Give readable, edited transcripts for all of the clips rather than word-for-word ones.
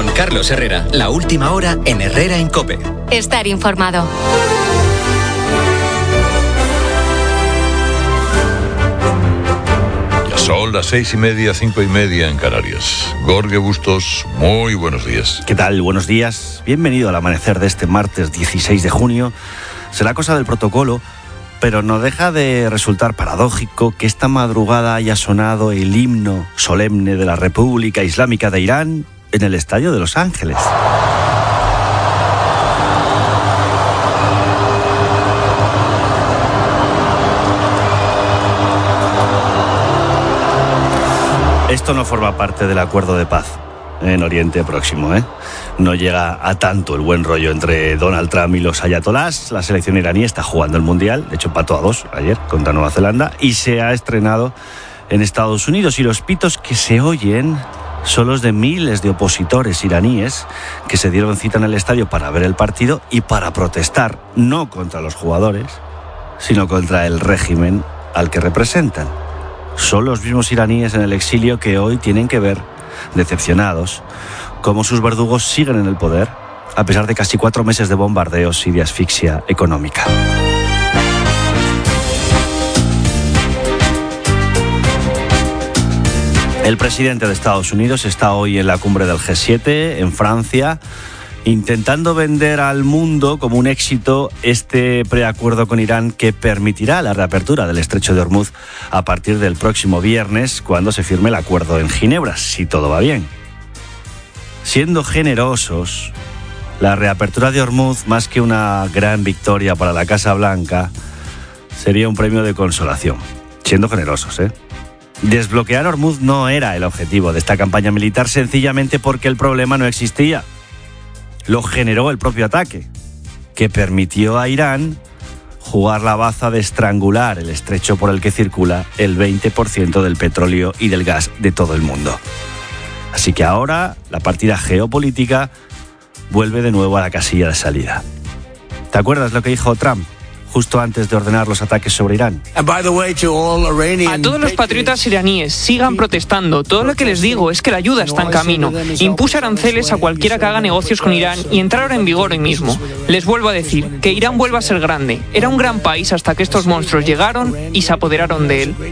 Con Carlos Herrera, la última hora en Herrera en COPE. Estar informado. Son las 6:30, 5:30 en Canarias. Jorge Bustos, muy buenos días. ¿Qué tal? Buenos días. Bienvenido al amanecer de este martes 16 de junio. Será cosa del protocolo, pero no deja de resultar paradójico que esta madrugada haya sonado el himno solemne de la República Islámica de Irán en el estadio de Los Ángeles. Esto no forma parte del acuerdo de paz en Oriente Próximo, ¿eh? No llega a tanto el buen rollo entre Donald Trump y los ayatolás. La selección iraní está jugando el Mundial, de hecho empató a 2 ayer contra Nueva Zelanda y se ha estrenado en Estados Unidos. Y los pitos que se oyen son los de miles de opositores iraníes que se dieron cita en el estadio para ver el partido y para protestar, no contra los jugadores, sino contra el régimen al que representan. Son los mismos iraníes en el exilio que hoy tienen que ver, decepcionados, cómo sus verdugos siguen en el poder, a pesar de casi 4 meses de bombardeos y de asfixia económica. El presidente de Estados Unidos está hoy en la cumbre del G7, en Francia, intentando vender al mundo como un éxito este preacuerdo con Irán que permitirá la reapertura del estrecho de Hormuz a partir del próximo viernes, cuando se firme el acuerdo en Ginebra, si todo va bien. Siendo generosos, la reapertura de Hormuz, más que una gran victoria para la Casa Blanca, sería un premio de consolación. Siendo generosos, ¿eh? Desbloquear Hormuz no era el objetivo de esta campaña militar, sencillamente porque el problema no existía. Lo generó el propio ataque, que permitió a Irán jugar la baza de estrangular el estrecho por el que circula el 20% del petróleo y del gas de todo el mundo. Así que ahora la partida geopolítica vuelve de nuevo a la casilla de salida. ¿Te acuerdas lo que dijo Trump justo antes de ordenar los ataques sobre Irán? A todos los patriotas iraníes, sigan protestando. Todo lo que les digo es que la ayuda está en camino. Impuse aranceles a cualquiera que haga negocios con Irán y entraron en vigor hoy mismo. Les vuelvo a decir que Irán vuelva a ser grande. Era un gran país hasta que estos monstruos llegaron y se apoderaron de él.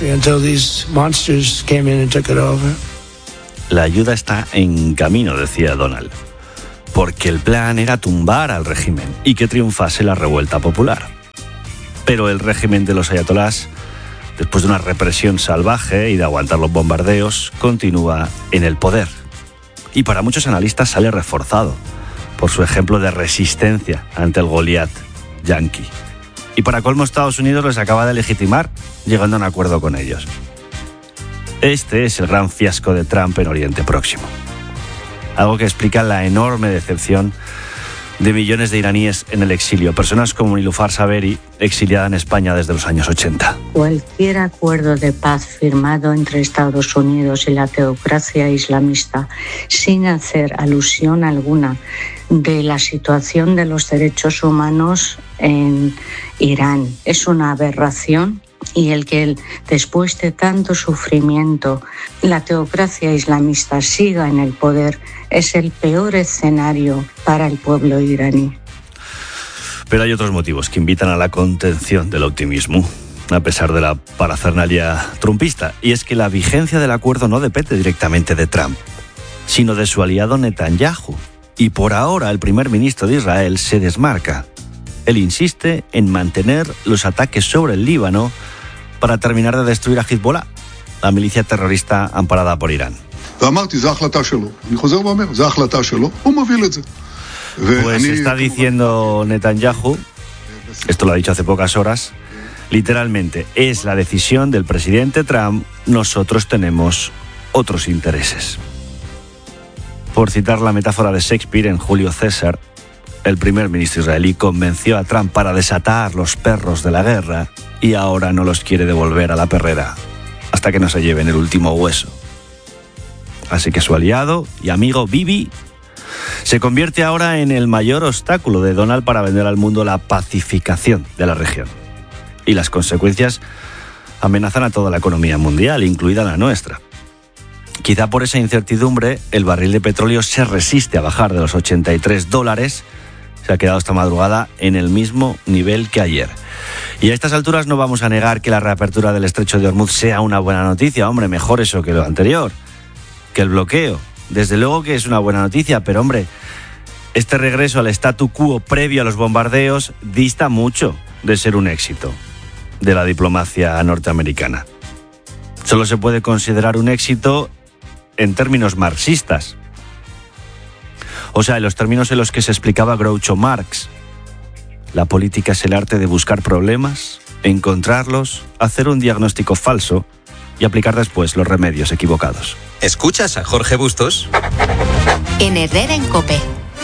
La ayuda está en camino, decía Donald, porque el plan era tumbar al régimen y que triunfase la revuelta popular. Pero el régimen de los ayatolás, después de una represión salvaje y de aguantar los bombardeos, continúa en el poder. Y para muchos analistas sale reforzado por su ejemplo de resistencia ante el Goliat yanqui. Y para colmo, Estados Unidos los acaba de legitimar, llegando a un acuerdo con ellos. Este es el gran fiasco de Trump en Oriente Próximo. Algo que explica la enorme decepción de millones de iraníes en el exilio. Personas como Nilufar Saberi, exiliada en España desde los años 80. Cualquier acuerdo de paz firmado entre Estados Unidos y la teocracia islamista, sin hacer alusión alguna de la situación de los derechos humanos en Irán, es una aberración. Y el que después de tanto sufrimiento la teocracia islamista siga en el poder es el peor escenario para el pueblo iraní. Pero hay otros motivos que invitan a la contención del optimismo, a pesar de la parafernalia trumpista. Y es que la vigencia del acuerdo no depende directamente de Trump, sino de su aliado Netanyahu. Y por ahora el primer ministro de Israel se desmarca. Él insiste en mantener los ataques sobre el Líbano para terminar de destruir a Hezbollah, la milicia terrorista amparada por Irán. Pues está diciendo Netanyahu, esto lo ha dicho hace pocas horas, literalmente, es la decisión del presidente Trump, nosotros tenemos otros intereses. Por citar la metáfora de Shakespeare en Julio César, el primer ministro israelí convenció a Trump para desatar los perros de la guerra y ahora no los quiere devolver a la perrera hasta que no se lleven el último hueso. Así que su aliado y amigo Bibi se convierte ahora en el mayor obstáculo de Donald para vender al mundo la pacificación de la región. Y las consecuencias amenazan a toda la economía mundial, incluida la nuestra. Quizá por esa incertidumbre el barril de petróleo se resiste a bajar de los $83. Se ha quedado esta madrugada en el mismo nivel que ayer. Y a estas alturas no vamos a negar que la reapertura del estrecho de Hormuz sea una buena noticia. Hombre, mejor eso que lo anterior, que el bloqueo. Desde luego que es una buena noticia, pero hombre, este regreso al statu quo previo a los bombardeos dista mucho de ser un éxito de la diplomacia norteamericana. Solo se puede considerar un éxito en términos marxistas. O sea, en los términos en los que se explicaba Groucho Marx. La política es el arte de buscar problemas, encontrarlos, hacer un diagnóstico falso y aplicar después los remedios equivocados. ¿Escuchas a Jorge Bustos? En Herrera en COPE.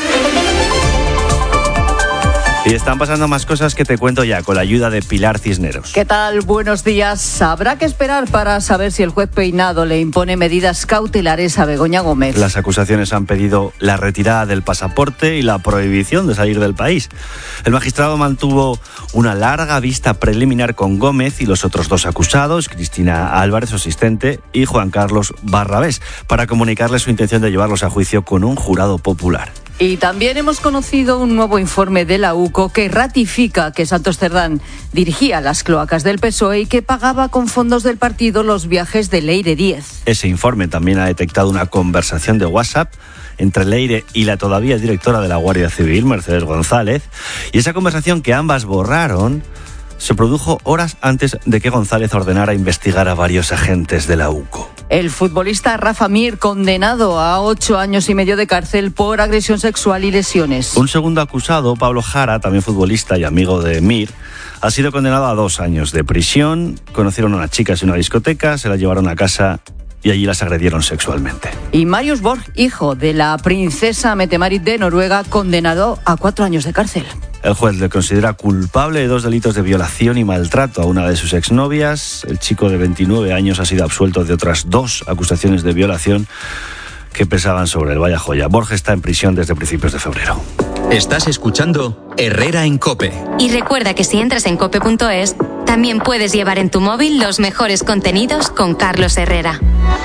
Y están pasando más cosas que te cuento ya, con la ayuda de Pilar Cisneros. ¿Qué tal? Buenos días. Habrá que esperar para saber si el juez Peinado le impone medidas cautelares a Begoña Gómez. Las acusaciones han pedido la retirada del pasaporte y la prohibición de salir del país. El magistrado mantuvo una larga vista preliminar con Gómez y los otros dos acusados, Cristina Álvarez, su asistente, y Juan Carlos Barrabés, para comunicarles su intención de llevarlos a juicio con un jurado popular. Y también hemos conocido un nuevo informe de la UCO que ratifica que Santos Cerdán dirigía las cloacas del PSOE y que pagaba con fondos del partido los viajes de Leire Díez. Ese informe también ha detectado una conversación de WhatsApp entre Leire y la todavía directora de la Guardia Civil, Mercedes González, y esa conversación que ambas borraron se produjo horas antes de que González ordenara investigar a varios agentes de la UCO. El futbolista Rafa Mir, condenado a 8 años y medio de cárcel por agresión sexual y lesiones. Un segundo acusado, Pablo Jara, también futbolista y amigo de Mir, ha sido condenado a 2 años de prisión. Conocieron a unas chicas en una discoteca, se las llevaron a casa y allí las agredieron sexualmente. Y Marius Borg, hijo de la princesa Mette-Marit de Noruega, condenado a 4 años de cárcel. El juez le considera culpable de 2 delitos de violación y maltrato a una de sus exnovias. El chico de 29 años ha sido absuelto de otras 2 acusaciones de violación que pesaban sobre él. Vaya joya. Borja está en prisión desde principios de febrero. Estás escuchando Herrera en COPE. Y recuerda que si entras en cope.es, también puedes llevar en tu móvil los mejores contenidos con Carlos Herrera.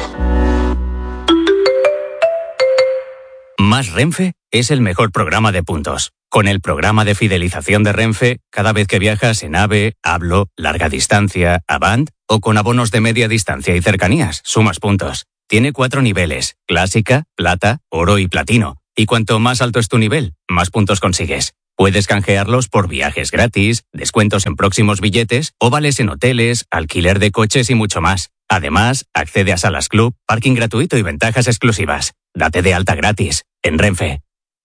Más Renfe es el mejor programa de puntos. Con el programa de fidelización de Renfe, cada vez que viajas en AVE, Hablo, Larga Distancia, Avant o con abonos de media distancia y cercanías, sumas puntos. Tiene 4 niveles: Clásica, Plata, Oro y Platino. Y cuanto más alto es tu nivel, más puntos consigues. Puedes canjearlos por viajes gratis, descuentos en próximos billetes o vales en hoteles, alquiler de coches y mucho más. Además, accede a salas club, parking gratuito y ventajas exclusivas. Date de alta gratis en Renfe.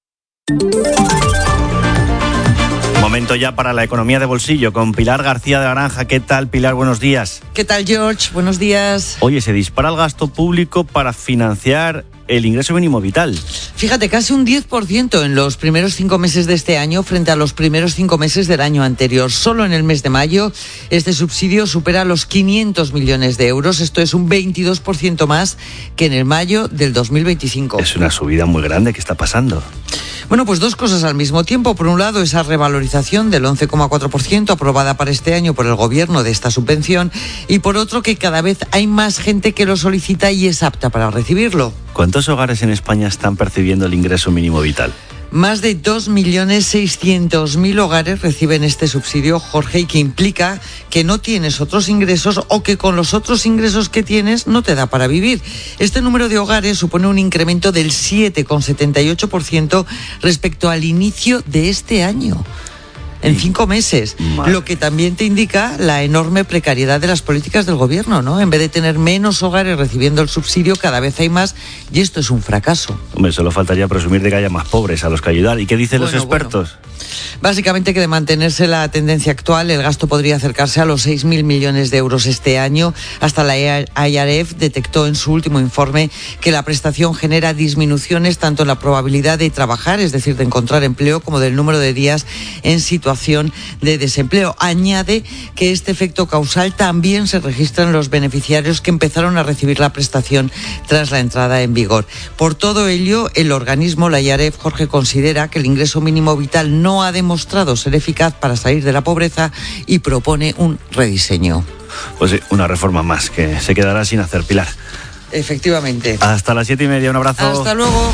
Momento ya para la economía de bolsillo con Pilar García de Granja. ¿Qué tal, Pilar? Buenos días. ¿Qué tal, George? Buenos días. Oye, se dispara el gasto público para financiar el ingreso mínimo vital. Fíjate, casi un 10% en los primeros 5 meses de este año frente a los primeros 5 meses del año anterior. Solo en el mes de mayo este subsidio supera los 500 millones de euros. Esto es un 22% más que en el mayo del 2025. Es una subida muy grande. ¿Qué está pasando? Bueno, pues 2 cosas al mismo tiempo. Por un lado, esa revalorización del 11,4% aprobada para este año por el gobierno de esta subvención, y por otro, que cada vez hay más gente que lo solicita y es apta para recibirlo. ¿Cuántos hogares en España están percibiendo el ingreso mínimo vital? Más de 2.600.000 hogares reciben este subsidio, Jorge, y que implica que no tienes otros ingresos o que con los otros ingresos que tienes no te da para vivir. Este número de hogares supone un incremento del 7,78% respecto al inicio de este año. En 5 meses, lo que también te indica la enorme precariedad de las políticas del gobierno, ¿no? En vez de tener menos hogares recibiendo el subsidio, cada vez hay más, y esto es un fracaso. Hombre, solo faltaría presumir de que haya más pobres a los que ayudar. ¿Y qué dicen los expertos? Básicamente que de mantenerse la tendencia actual, el gasto podría acercarse a los 6.000 millones de euros este año. Hasta la IAREF detectó en su último informe que la prestación genera disminuciones tanto en la probabilidad de trabajar, es decir, de encontrar empleo, como del número de días en situación de desempleo. Añade que este efecto causal también se registra en los beneficiarios que empezaron a recibir la prestación tras la entrada en vigor. Por todo ello, el organismo, la IAREF, Jorge, considera que el ingreso mínimo vital no ha demostrado ser eficaz para salir de la pobreza y propone un rediseño. Pues sí, una reforma más que se quedará sin hacer, Pilar. Efectivamente. Hasta las 7:30, un abrazo. Hasta luego.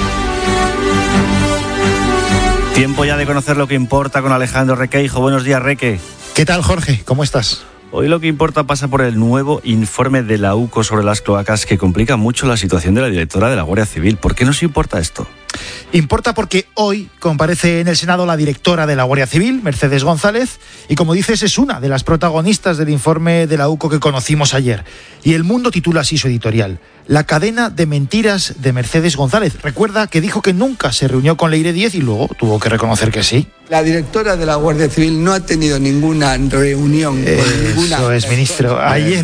Tiempo ya de conocer lo que importa con Alejandro Requeijo. Buenos días, Reque. ¿Qué tal, Jorge? ¿Cómo estás? Hoy lo que importa pasa por el nuevo informe de la UCO sobre las cloacas que complica mucho la situación de la directora de la Guardia Civil. ¿Por qué nos importa esto? Importa porque hoy comparece en el Senado la directora de la Guardia Civil, Mercedes González, y como dices es una de las protagonistas del informe de la UCO que conocimos ayer. Y El Mundo titula así su editorial: La cadena de mentiras de Mercedes González. Recuerda que dijo que nunca se reunió con Leire Díez y luego tuvo que reconocer que sí. La directora de la Guardia Civil no ha tenido ninguna reunión con ninguna... Eso es, ministro.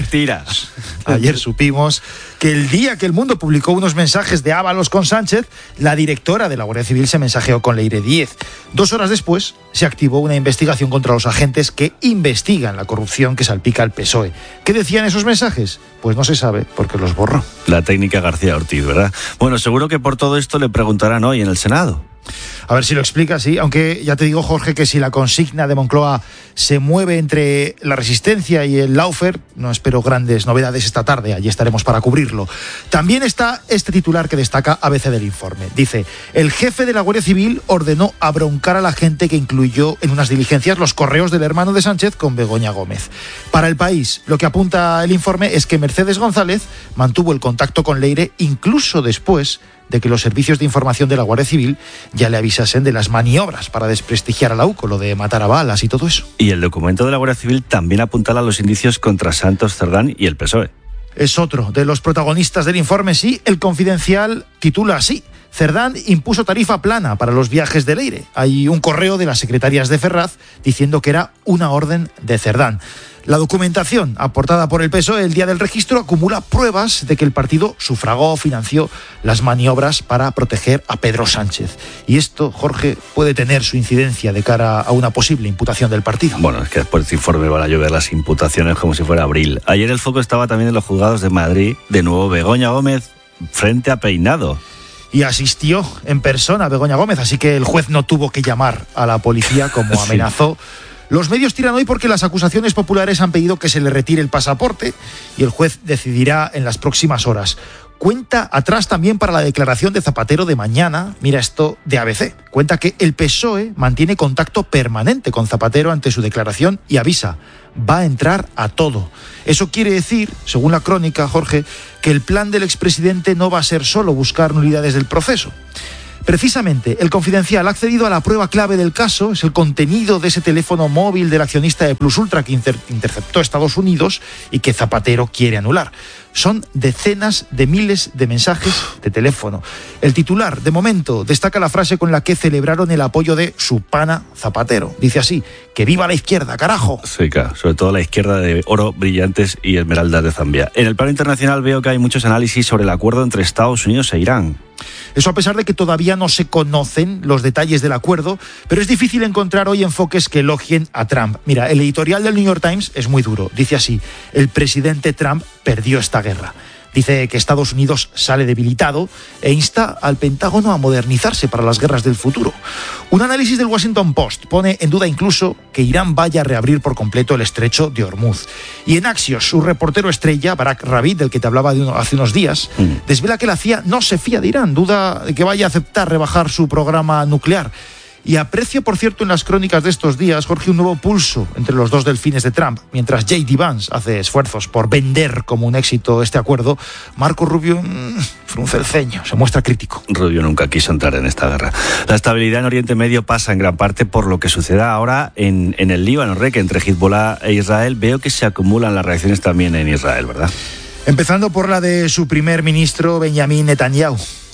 Ayer supimos que el día que El Mundo publicó unos mensajes de Ábalos con Sánchez, la directora de la Guardia Civil se mensajeó con Leire Díez. 2 horas después se activó una investigación contra los agentes que investigan la corrupción que salpica al PSOE. ¿Qué decían esos mensajes? Pues no se sabe porque los borró. La técnica García Ortiz, ¿verdad? Bueno, seguro que por todo esto le preguntarán hoy en el Senado. A ver si lo explica, sí, aunque ya te digo, Jorge, que si la consigna de Moncloa se mueve entre la Resistencia y el Laufer, no espero grandes novedades esta tarde, allí estaremos para cubrirlo. También está este titular que destaca ABC del informe. Dice: el jefe de la Guardia Civil ordenó abroncar a la gente que incluyó en unas diligencias los correos del hermano de Sánchez con Begoña Gómez. Para El País, lo que apunta el informe es que Mercedes González mantuvo el contacto con Leire incluso después de que los servicios de información de la Guardia Civil ya le avisasen de las maniobras para desprestigiar a la UCO, lo de matar a balas y todo eso. Y el documento de la Guardia Civil también apuntala los indicios contra Santos Cerdán y el PSOE. Es otro de los protagonistas del informe, sí. El Confidencial titula así: Cerdán impuso tarifa plana para los viajes de Leire. Hay un correo de las secretarias de Ferraz diciendo que era una orden de Cerdán. La documentación aportada por el PSOE el día del registro acumula pruebas de que el partido sufragó o financió las maniobras para proteger a Pedro Sánchez. Y esto, Jorge, puede tener su incidencia de cara a una posible imputación del partido. Bueno, es que después de este informe van a llover las imputaciones como si fuera abril. Ayer el foco estaba también en los juzgados de Madrid. De nuevo Begoña Gómez frente a Peinado. Y asistió en persona Begoña Gómez, así que el juez no tuvo que llamar a la policía como amenazó. Los medios tiran hoy porque las acusaciones populares han pedido que se le retire el pasaporte y el juez decidirá en las próximas horas. Cuenta atrás también para la declaración de Zapatero de mañana. Mira esto de ABC. Cuenta que el PSOE mantiene contacto permanente con Zapatero ante su declaración y avisa: va a entrar a todo. Eso quiere decir, según la crónica, Jorge, que el plan del expresidente no va a ser solo buscar nulidades del proceso. Precisamente, el Confidencial ha accedido a la prueba clave del caso, es el contenido de ese teléfono móvil del accionista de Plus Ultra que interceptó Estados Unidos y que Zapatero quiere anular. Son decenas de miles de mensajes de teléfono. El titular, de momento, destaca la frase con la que celebraron el apoyo de su pana Zapatero. Dice así: ¡que viva la izquierda, carajo! Sí, claro, sobre todo la izquierda de oro, brillantes y esmeraldas de Zambia. En el plano internacional veo que hay muchos análisis sobre el acuerdo entre Estados Unidos e Irán. Eso a pesar de que todavía no se conocen los detalles del acuerdo, pero es difícil encontrar hoy enfoques que elogien a Trump. Mira, el editorial del New York Times es muy duro. Dice así: el presidente Trump perdió esta guerra. Dice que Estados Unidos sale debilitado e insta al Pentágono a modernizarse para las guerras del futuro. Un análisis del Washington Post pone en duda incluso que Irán vaya a reabrir por completo el estrecho de Hormuz. Y en Axios, su reportero estrella, Barak Ravid, del que te hablaba hace unos días, desvela que la CIA no se fía de Irán, duda de que vaya a aceptar rebajar su programa nuclear. Y aprecio, por cierto, en las crónicas de estos días, Jorge, un nuevo pulso entre los dos delfines de Trump. Mientras J.D. Vance hace esfuerzos por vender como un éxito este acuerdo, Marco Rubio frunce el ceño, se muestra crítico. Rubio nunca quiso entrar en esta guerra. La estabilidad en Oriente Medio pasa en gran parte por lo que suceda ahora en el Líbano, que entre Hezbollah e Israel. Veo que se acumulan las reacciones también en Israel, ¿verdad? Empezando por la de su primer ministro, Benjamin Netanyahu.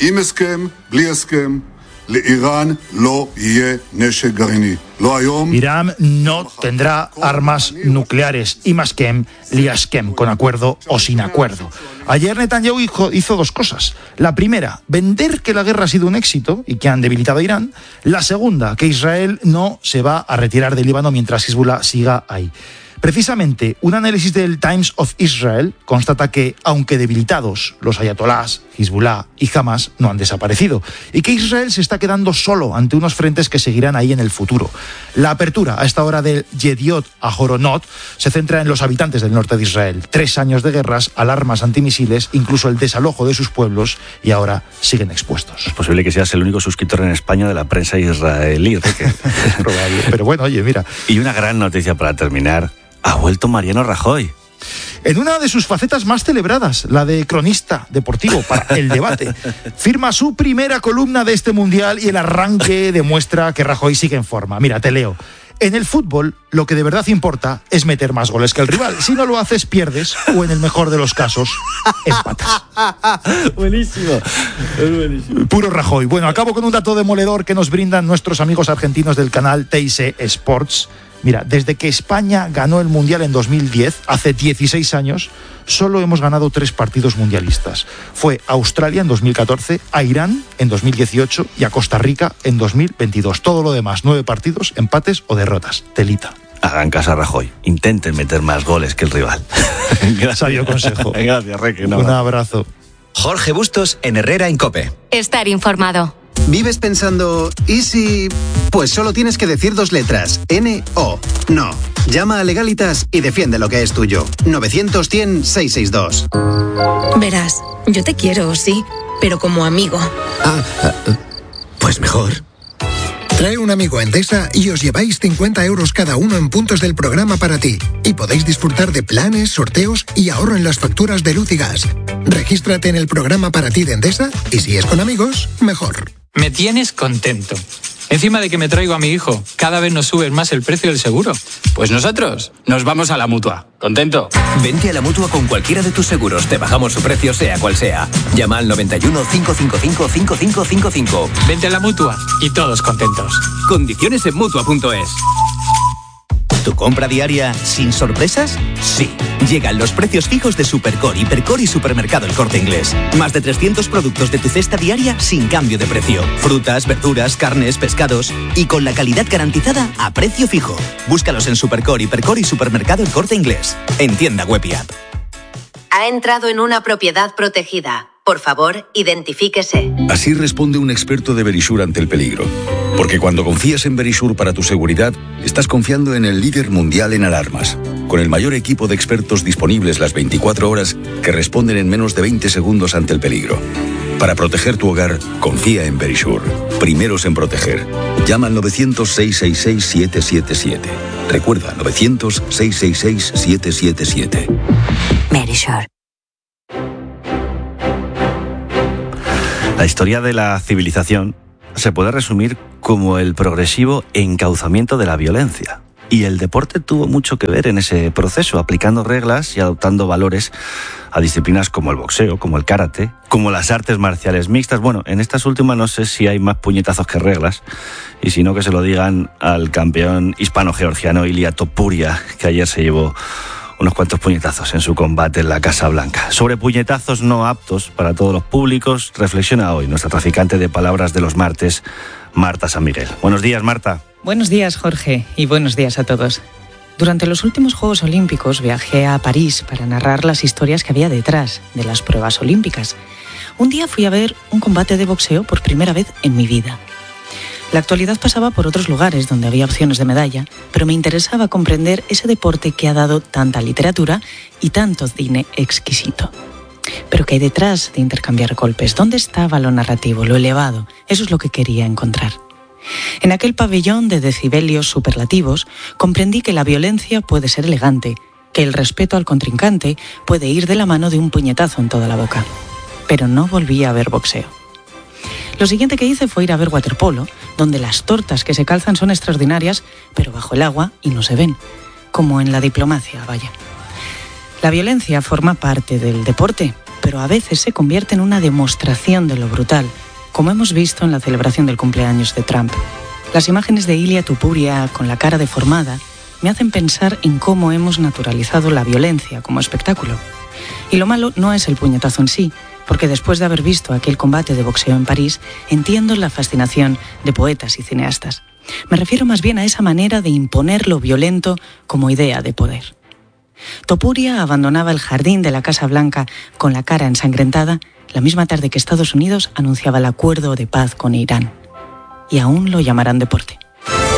Irán no tendrá armas nucleares, Imaskem, Liaskem, con acuerdo o sin acuerdo. Ayer Netanyahu hizo 2 cosas. La primera, vender que la guerra ha sido un éxito y que han debilitado a Irán. La segunda, que Israel no se va a retirar del Líbano mientras Hezbollah siga ahí. Precisamente, un análisis del Times of Israel constata que, aunque debilitados, los ayatolás, Hezbollah y Hamas no han desaparecido, y que Israel se está quedando solo ante unos frentes que seguirán ahí en el futuro. La apertura a esta hora del Yediot Aharonot se centra en los habitantes del norte de Israel. 3 años de guerras, alarmas antimisiles, incluso el desalojo de sus pueblos, y ahora siguen expuestos. Es posible que seas el único suscriptor en España de la prensa israelí, Enrique. Es probable, pero bueno, oye, mira. Y una gran noticia para terminar. Ha vuelto Mariano Rajoy. En una de sus facetas más celebradas, la de cronista deportivo para El Debate, firma su primera columna de este Mundial y el arranque demuestra que Rajoy sigue en forma. Mira, te leo. En el fútbol, lo que de verdad importa es meter más goles que el rival. Si no lo haces, pierdes, o en el mejor de los casos, empatas. Buenísimo. Es buenísimo. Puro Rajoy. Bueno, acabo con un dato demoledor que nos brindan nuestros amigos argentinos del canal TIC Sports. Mira, desde que España ganó el Mundial en 2010, hace 16 años, solo hemos ganado 3 partidos mundialistas. Fue a Australia en 2014, a Irán en 2018 y a Costa Rica en 2022. Todo lo demás, 9 partidos, empates o derrotas. Telita. Hagan caso a Rajoy. Intenten meter más goles que el rival. Sabio consejo. Gracias, Reque. Un abrazo. Jorge Bustos en Herrera en COPE. Estar informado. ¿Vives pensando, ¿y si...? Pues solo tienes que decir 2 letras, N-O. No. Llama a Legalitas y defiende lo que es tuyo. 900-100-662. Verás, yo te quiero, sí, pero como amigo. Pues mejor. Trae un amigo a Endesa y os lleváis 50 euros cada uno en puntos del programa para ti. Y podéis disfrutar de planes, sorteos y ahorro en las facturas de luz y gas. Regístrate en el programa para ti de Endesa y si es con amigos, mejor. Me tienes contento. Encima de que me traigo a mi hijo, cada vez nos suben más el precio del seguro. Pues nosotros nos vamos a la Mutua. ¿Contento? Vente a la Mutua con cualquiera de tus seguros. Te bajamos su precio sea cual sea. Llama al 91 555 5555. Vente a la Mutua y todos contentos. Condiciones en Mutua.es. ¿Tu compra diaria sin sorpresas? Sí. Llegan los precios fijos de Supercore, Hipercore y Supermercado El Corte Inglés. Más de 300 productos de tu cesta diaria sin cambio de precio. Frutas, verduras, carnes, pescados y con la calidad garantizada a precio fijo. Búscalos en Supercore, Hipercore y Supermercado El Corte Inglés. En tienda web y app. Ha entrado en una propiedad protegida. Por favor, identifíquese. Así responde un experto de Verisure ante el peligro. Porque cuando confías en Verisure para tu seguridad, estás confiando en el líder mundial en alarmas. Con el mayor equipo de expertos disponibles las 24 horas que responden en menos de 20 segundos ante el peligro. Para proteger tu hogar, confía en Verisure. Primeros en proteger. Llama al 900-666-777. Recuerda, 900-666-777. Verisure. La historia de la civilización se puede resumir como el progresivo encauzamiento de la violencia. Y el deporte tuvo mucho que ver en ese proceso, aplicando reglas y adoptando valores a disciplinas como el boxeo, como el karate, como las artes marciales mixtas. Bueno, en estas últimas no sé si hay más puñetazos que reglas, y si no, que se lo digan al campeón hispano-georgiano Ilia Topuria, que ayer se llevó unos cuantos puñetazos en su combate en la Casa Blanca. Sobre puñetazos no aptos para todos los públicos, reflexiona hoy nuestra traficante de palabras de los martes, Marta San Miguel. Buenos días, Marta. Buenos días, Jorge, y buenos días a todos. Durante los últimos Juegos Olímpicos viajé a París para narrar las historias que había detrás de las pruebas olímpicas. Un día fui a ver un combate de boxeo por primera vez en mi vida. La actualidad pasaba por otros lugares donde había opciones de medalla, pero me interesaba comprender ese deporte que ha dado tanta literatura y tanto cine exquisito. Pero ¿qué hay detrás de intercambiar golpes? ¿Dónde estaba lo narrativo, lo elevado? Eso es lo que quería encontrar. En aquel pabellón de decibelios superlativos, comprendí que la violencia puede ser elegante, que el respeto al contrincante puede ir de la mano de un puñetazo en toda la boca. Pero no volví a ver boxeo. Lo siguiente que hice fue ir a ver waterpolo, donde las tortas que se calzan son extraordinarias, pero bajo el agua y no se ven, como en la diplomacia, vaya. La violencia forma parte del deporte, pero a veces se convierte en una demostración de lo brutal, como hemos visto en la celebración del cumpleaños de Trump. Las imágenes de Ilia Topuria con la cara deformada me hacen pensar en cómo hemos naturalizado la violencia como espectáculo. Y lo malo no es el puñetazo en sí, porque después de haber visto aquel combate de boxeo en París, entiendo la fascinación de poetas y cineastas. Me refiero más bien a esa manera de imponer lo violento como idea de poder. Topuria abandonaba el jardín de la Casa Blanca con la cara ensangrentada la misma tarde que Estados Unidos anunciaba el acuerdo de paz con Irán. Y aún lo llamarán deporte.